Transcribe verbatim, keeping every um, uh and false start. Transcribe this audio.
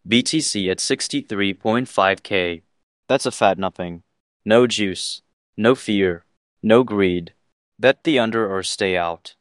B T C at sixty-three point five K. That's a fat nothing. No juice. No fear. No greed. Bet the under or stay out.